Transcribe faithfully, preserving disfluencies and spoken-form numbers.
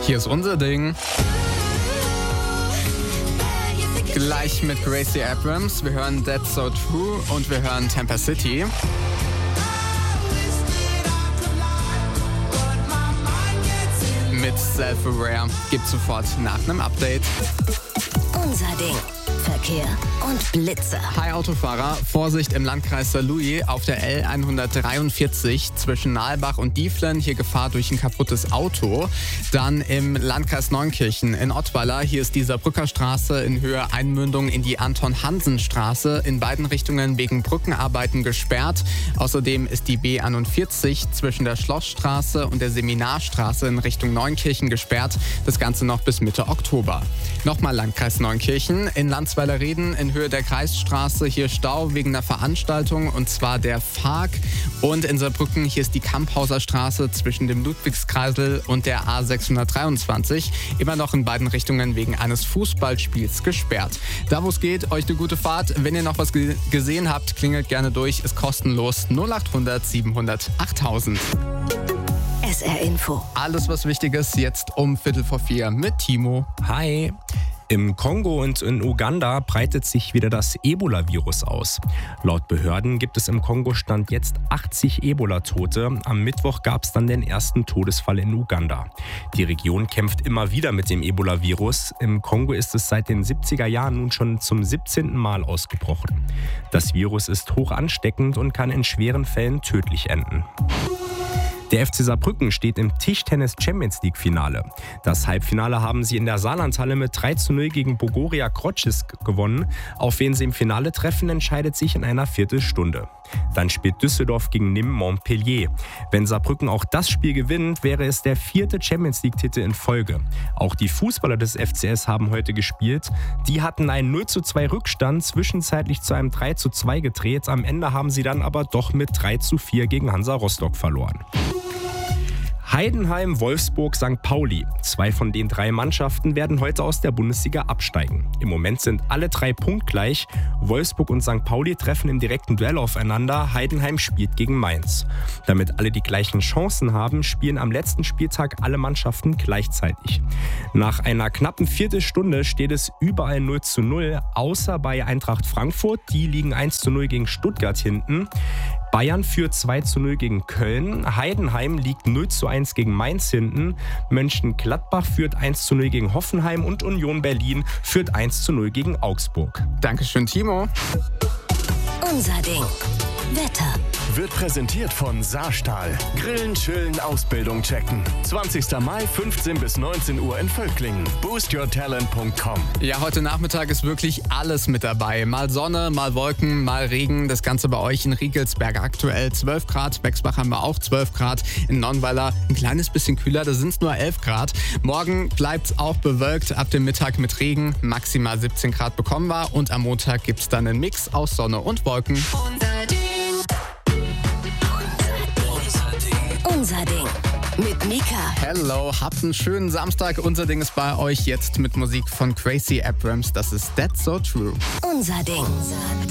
Hier ist unser Ding. Gleich mit Gracie Abrams. Wir hören That's So True und wir hören Tampa City. Mit Self-Aware gibt sofort nach einem Update. Unser Ding. Verkehr und Blitzer. Hi Autofahrer, Vorsicht im Landkreis Saarlouis auf der L hundertdreiundvierzig zwischen Nalbach und Dieflen. Hier Gefahr durch ein kaputtes Auto. Dann im Landkreis Neunkirchen in Ottweiler. Hier ist die Saarbrücker Straße in Höhe Einmündung in die Anton-Hansen-Straße. In beiden Richtungen wegen Brückenarbeiten gesperrt. Außerdem ist die B einundvierzig zwischen der Schlossstraße und der Seminarstraße in Richtung Neunkirchen gesperrt. Das Ganze noch bis Mitte Oktober. Nochmal Landkreis Neunkirchen. In Landsweiler Reden in Höhe der Kreisstraße hier Stau wegen einer Veranstaltung und zwar der F A G. Und in Saarbrücken hier ist die Kamphauser Straße zwischen dem Ludwigskreisel und der A sechshundertdreiundzwanzig immer noch in beiden Richtungen wegen eines Fußballspiels gesperrt. Da wo es geht, euch eine gute Fahrt. Wenn ihr noch was ge- gesehen habt, klingelt gerne durch. Ist kostenlos null achthundert siebenhundert achttausend. S R Info. Alles was wichtig ist jetzt um Viertel vor vier mit Timo. Hi. Im Kongo und in Uganda breitet sich wieder das Ebola-Virus aus. Laut Behörden gibt es im Kongo Stand jetzt achtzig Ebola-Tote. Am Mittwoch gab es dann den ersten Todesfall in Uganda. Die Region kämpft immer wieder mit dem Ebola-Virus. Im Kongo ist es seit den siebziger Jahren nun schon zum siebzehnten Mal ausgebrochen. Das Virus ist hoch ansteckend und kann in schweren Fällen tödlich enden. Der F C Saarbrücken steht im Tischtennis-Champions-League-Finale. Das Halbfinale haben sie in der Saarlandhalle mit drei zu null gegen Bogoria Kročiš gewonnen. Auf wen sie im Finale treffen, entscheidet sich in einer Viertelstunde. Dann spielt Düsseldorf gegen Nîmes Montpellier. Wenn Saarbrücken auch das Spiel gewinnt, wäre es der vierte Champions-League-Titel in Folge. Auch die Fußballer des F C S haben heute gespielt. Die hatten einen null zu zwei Rückstand, zwischenzeitlich zu einem drei zu zwei gedreht. Am Ende haben sie dann aber doch mit drei zu vier gegen Hansa Rostock verloren. Heidenheim, Wolfsburg, Sankt Pauli. Zwei von den drei Mannschaften werden heute aus der Bundesliga absteigen. Im Moment sind alle drei punktgleich. Wolfsburg und Sankt Pauli treffen im direkten Duell aufeinander. Heidenheim spielt gegen Mainz. Damit alle die gleichen Chancen haben, spielen am letzten Spieltag alle Mannschaften gleichzeitig. Nach einer knappen Viertelstunde steht es überall null zu null, außer bei Eintracht Frankfurt. Die liegen eins zu null gegen Stuttgart hinten. Bayern führt zwei zu null gegen Köln, Heidenheim liegt null zu eins gegen Mainz hinten, Mönchengladbach führt eins zu null gegen Hoffenheim und Union Berlin führt eins zu null gegen Augsburg. Dankeschön, Timo. Unser Ding. Wetter. Wird präsentiert von Saarstahl. Grillen, chillen, Ausbildung checken. zwanzigster Mai, fünfzehn bis neunzehn Uhr in Völklingen. boost your talent punkt com. Ja, heute Nachmittag ist wirklich alles mit dabei. Mal Sonne, mal Wolken, mal Regen. Das Ganze bei euch in Riegelsberg aktuell zwölf Grad. Bexbach haben wir auch zwölf Grad. In Nonnweiler ein kleines bisschen kühler, da sind es nur elf Grad. Morgen bleibt es auch bewölkt. Ab dem Mittag mit Regen. Maximal siebzehn Grad bekommen wir. Und am Montag gibt es dann einen Mix aus Sonne und Wolken. Unser Ding. Unser Ding. Mit Mika. Hello, habt einen schönen Samstag. Unser Ding ist bei euch jetzt mit Musik von Gracie Abrams. Das ist That's So True. Unser Ding.